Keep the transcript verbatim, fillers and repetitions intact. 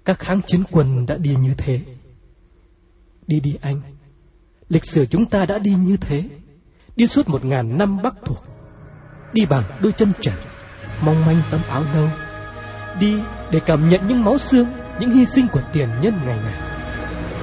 Các kháng chiến quân đã đi như thế. Đi đi anh. Lịch sử chúng ta đã đi như thế. Đi suốt một ngàn năm Bắc thuộc. Đi bằng đôi chân trần, mong manh tấm áo nâu. Đi để cảm nhận những máu xương, những hy sinh của tiền nhân ngày nào.